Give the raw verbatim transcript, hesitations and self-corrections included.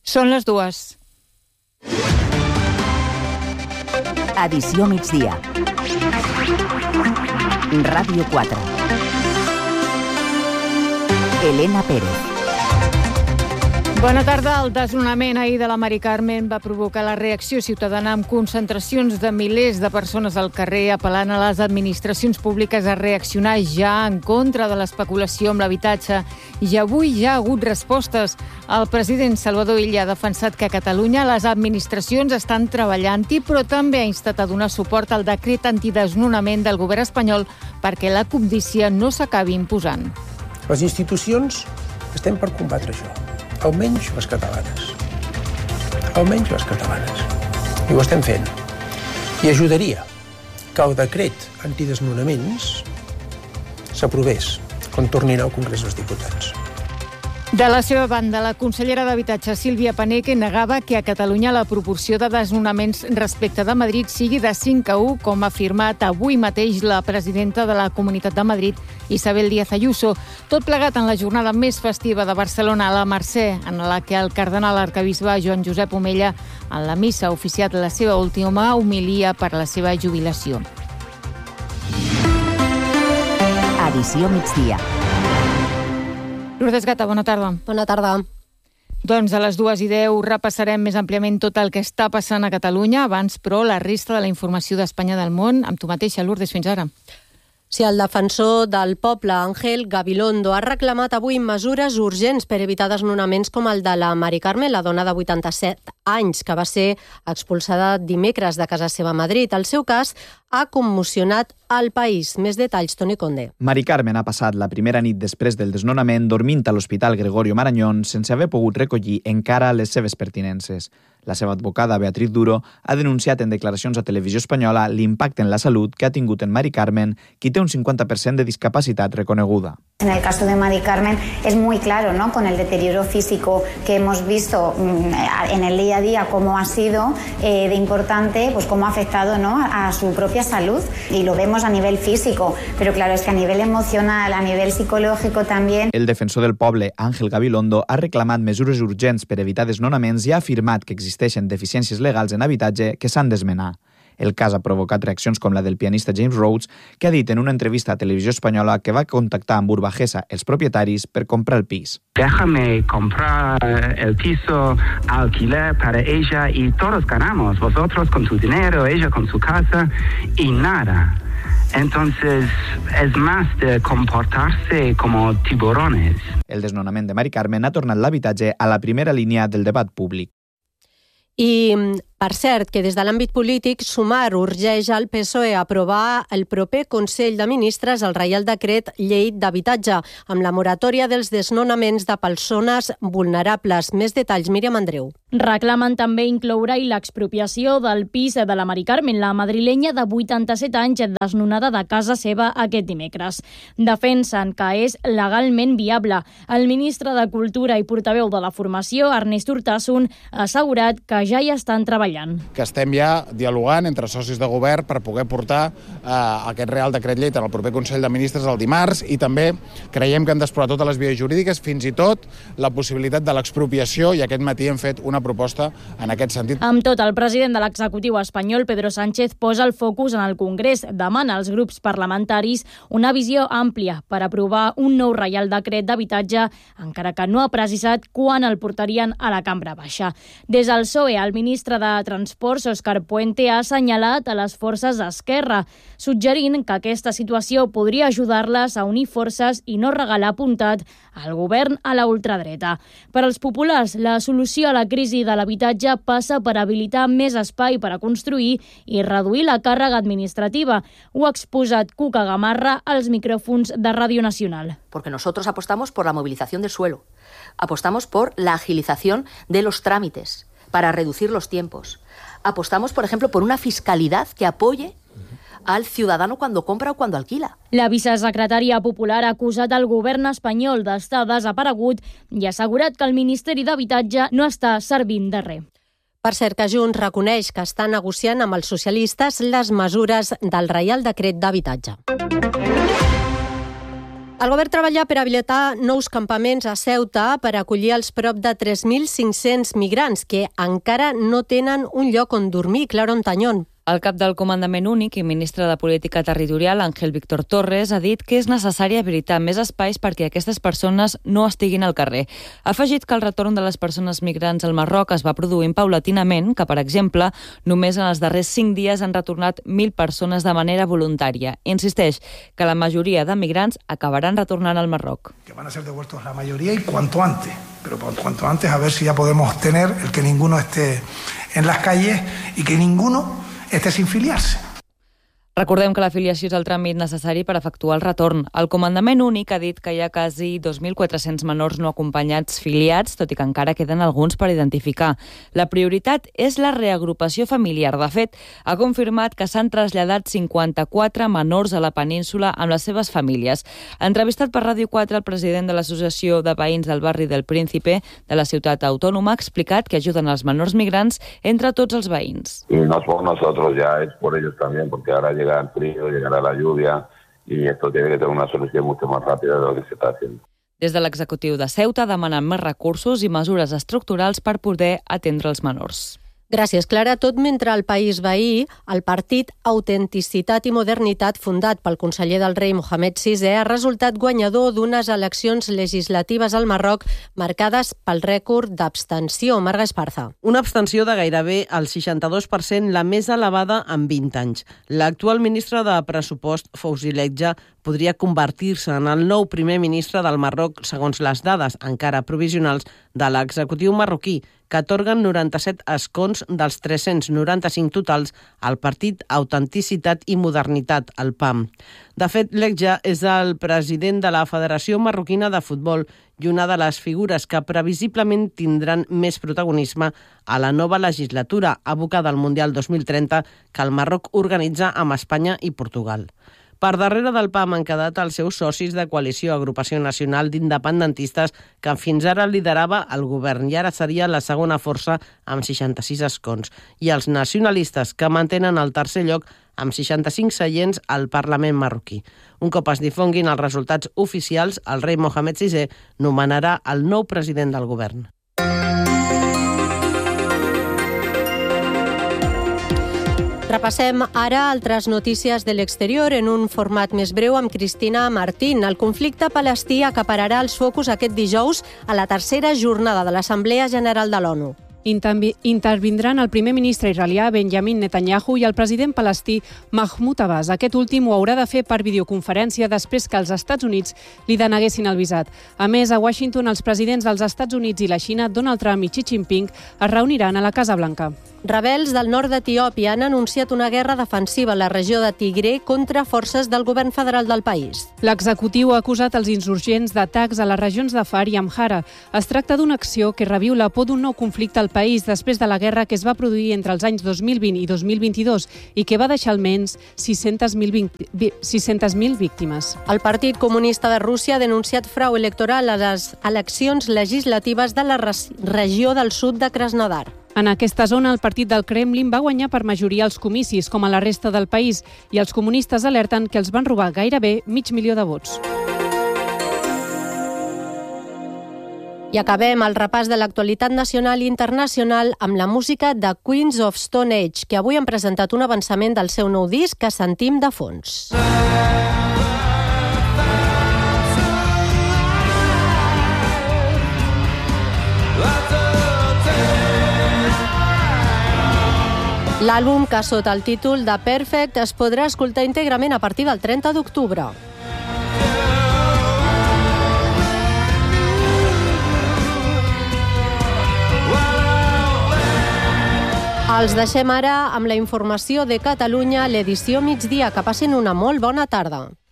Són les dues. Edició migdia. Ràdio quatre. Elena Pérez. Bona tarda. El desnonament ahir de la Mari Carmen va provocar la reacció ciutadana amb concentracions de milers de persones al carrer apel·lant a les administracions públiques a reaccionar ja en contra de l'especulació amb l'habitatge. I avui ja ha hagut respostes. El president Salvador Illa ha defensat que a Catalunya les administracions estan treballant-hi, però també ha instat a donar suport al decret antidesnonament del govern espanyol perquè la cobdícia no s'acabi imposant. Les institucions estem per combatre això. Almenys les catalanes. Almenys les catalanes. I ho estem fent. I ajudaria que el decret antidesnonaments s'aprovés quan tornin al Congrés dels Diputats. De la seva banda, la consellera d'Habitatge, Sílvia Paneque, negava que a Catalunya la proporció de desnonaments respecte de Madrid sigui de cinc a u, com ha afirmat avui mateix la presidenta de la Comunitat de Madrid, Isabel Díaz Ayuso. Tot plegat en la jornada més festiva de Barcelona, a la Mercè, en la que el cardenal arquebisbe Joan Josep Omella, en la missa, ha oficiat la seva última homilia per la seva jubilació. Edició migdia. Lourdes Gata, bona tarda. Bona tarda. Doncs a les dues i deu repassarem més àmpliament tot el que està passant a Catalunya. Abans, però, la resta de la informació d'Espanya del món. Amb tu mateixa, Lourdes, fins ara. Si el defensor del poble, Ángel Gabilondo, ha reclamat avui mesures urgents per evitar desnonaments com el de la Mari Carmen, la dona de vuitanta-set anys, que va ser expulsada dimecres de casa seva a Madrid. El seu cas ha commocionat el país. Més detalls, Toni Conde. Mari Carmen ha passat la primera nit després del desnonament dormint a l'Hospital Gregorio Marañón sense haver pogut recollir encara les seves pertinences. La seva advocada, Beatriz Duro, ha denunciat en declaracions a Televisió Espanyola l'impacte en la salut que ha tingut en Mari Carmen, qui té un cincuenta per cent de discapacitat reconeguda. En el caso de Mari Carmen es muy claro, ¿no? Con el deterioro físico que hemos visto en el día a día, cómo ha sido eh, de importante, pues cómo ha afectado, ¿no? a su propia salud. Y lo vemos a nivel físico, pero claro, es que a nivel emocional, a nivel psicológico también. El defensor del poble, Ángel Gabilondo, ha reclamat mesures urgents per evitar desnonaments i ha afirmat que existeixen deficiències legals en habitatge que s'han d'esmenar. El cas ha provocat reaccions com la del pianista James Rhodes, que ha dit en una entrevista a Televisió Espanyola que va contactar amb Urbajesa, els propietaris, per comprar el pis. Déjame comprar el piso, alquiler para ella y todos ganamos. Vosotros con su dinero, ella con su casa y nada. Entonces, es más de comportarse como tiburones. El desnonament de Mari Carmen ha tornat l'habitatge a la primera línia del debat públic. I, per cert, que des de l'àmbit polític, Sumar urgeix al P S O E a aprovar el proper Consell de Ministres el Reial Decret Llei d'Habitatge, amb la moratòria dels desnonaments de persones vulnerables. Més detalls, Míriam Andreu. Reclamen també incloure-hi l'expropiació del pis de la Mari Carmen, la madrilenya de vuitanta-set anys desnonada de casa seva aquest dimecres. Defensen que és legalment viable. El ministre de Cultura i portaveu de la formació, Ernest Urtasun, ha assegurat que ja hi estan treballant. Que estem ja dialogant entre socis de govern per poder portar eh, aquest Real Decret Llei en el proper Consell de Ministres el dimarts, i també creiem que han d'explorar totes les vies jurídiques, fins i tot la possibilitat de l'expropiació, i aquest matí hem fet una proposta en aquest sentit. Amb tot, el president de l'executiu espanyol, Pedro Sánchez, posa el focus en el Congrés. Demana als grups parlamentaris una visió àmplia per aprovar un nou Reial Decret d'Habitatge, encara que no ha precisat quan el portarien a la Cambra Baixa. Des del P S O E, el ministre de Transports, Òscar Puente, ha assenyalat a les forces d'Esquerra, suggerint que aquesta situació podria ajudar-les a unir forces i no regalar puntat al govern a la ultradreta. Per als populars, la solució a la crisi de l'habitatge passa per habilitar més espai per a construir i reduir la càrrega administrativa. Ho ha exposat Cuca Gamarra als micròfons de Ràdio Nacional. Porque nosotros apostamos por la movilización del suelo, apostamos por la agilización de los trámites para reducir los tiempos. Apostamos, por ejemplo, por una fiscalidad que apoye al ciudadano cuando compra o cuando alquila. La vicesecretària popular ha acusat el govern espanyol d'estar desaparegut i ha assegurat que el Ministeri d'Habitatge no està servint de res. Per cert, que Junts reconeix que està negociant amb els socialistes les mesures del Reial Decret d'Habitatge. El govern treballa per habilitar nous campaments a Ceuta per acollir els prop de tres mil cinc-cents migrants que encara no tenen un lloc on dormir. Clara Ontañón. El cap del Comandament Únic i ministre de Política Territorial, Ángel Víctor Torres, ha dit que és necessari habilitar més espais perquè aquestes persones no estiguin al carrer. Ha afegit que el retorn de les persones migrants al Marroc es va produint paulatinament, que, per exemple, només en els darrers cinc dies han retornat mil persones de manera voluntària. Insisteix que la majoria de migrants acabaran retornant al Marroc. Que van a ser devueltos la mayoría y cuanto antes, pero cuanto antes a ver si ya podemos tener el que ninguno esté en las calles y que ninguno esté sin filiarse. Recordem que l'afiliació és el tràmit necessari per efectuar el retorn. El Comandament Únic ha dit que hi ha quasi dos mil quatre-cents menors no acompanyats filiats, tot i que encara queden alguns per identificar. La prioritat és la reagrupació familiar. De fet, ha confirmat que s'han traslladat cinquanta-quatre menors a la península amb les seves famílies. Entrevistat per Ràdio quatre, el president de l'Associació de Veïns del barri del Príncipe de la ciutat autònoma ha explicat que ajuden els menors migrants entre tots els veïns. Y no es por nosotros ya, es por ellos también, porque ahora llega el frío, llegará la lluvia y esto tiene que tener una solución mucho más rápida de lo que se está haciendo. Des de l'executiu de Ceuta demanen més recursos i mesures estructurals per poder atendre els menors. Gràcies, Clara. Tot mentre el país veí, el partit Autenticitat i Modernitat, fundat pel conseller del rei Mohamed sisè, ha resultat guanyador d'unes eleccions legislatives al Marroc marcades pel rècord d'abstenció. Marga Esparza. Una abstenció de gairebé el seixanta-dos per cent, la més elevada en vint anys. L'actual ministre de Pressupost, Fouzi Lekja, podria convertir-se en el nou primer ministre del Marroc, segons les dades encara provisionals de l'executiu marroquí, que atorguen noranta-set escons dels tres-cents noranta-cinc totals al partit Autenticitat i Modernitat, el P A M. De fet, Lekja és el president de la Federació Marroquina de Futbol i una de les figures que previsiblement tindran més protagonisme a la nova legislatura abocada al Mundial dos mil trenta que el Marroc organitza amb Espanya i Portugal. Per darrere del P A M han quedat els seus socis de coalició Agrupació Nacional d'Independentistes, que fins ara liderava el govern i ara seria la segona força amb seixanta-sis escons, i els nacionalistes, que mantenen el tercer lloc amb seixanta-cinc seients al Parlament marroquí. Un cop es difonguin els resultats oficials, el rei Mohamed sisè nomenarà el nou president del govern. Repassem ara altres notícies de l'exterior en un format més breu amb Cristina Martín. El conflicte palestí acapararà els focus aquest dijous a la tercera jornada de l'Assemblea General de l'ONU. Intervindran el primer ministre israelià Benjamin Netanyahu i el president palestí Mahmoud Abbas. Aquest últim ho haurà de fer per videoconferència després que els Estats Units li deneguessin el visat. A més, a Washington, els presidents dels Estats Units i la Xina, Donald Trump i Xi Jinping, es reuniran a la Casa Blanca. Rebels del nord d'Etiòpia han anunciat una guerra defensiva a la regió de Tigré contra forces del govern federal del país. L'executiu ha acusat els insurgents d'atacs a les regions d'Afar i Amhara. Es tracta d'una acció que reviu la por d'un nou conflicte al país després de la guerra que es va produir entre els anys dos mil vint i dos mil vint-i-dos i que va deixar almenys sis-centes mil víctimes. El Partit Comunista de Rússia ha denunciat frau electoral a les eleccions legislatives de la regió del sud de Krasnodar. En aquesta zona, el partit del Kremlin va guanyar per majoria els comicis, com a la resta del país, i els comunistes alerten que els van robar gairebé mig milió de vots. I acabem el repàs de l'actualitat nacional i internacional amb la música de Queens of Stone Age, que avui han presentat un avançament del seu nou disc que sentim de fons. L'àlbum, que sota el títol de Perfect, es podrà escoltar íntegrament a partir del trenta d'octubre. Els deixem ara amb la informació de Catalunya, l'edició migdia. Que passin una molt bona tarda.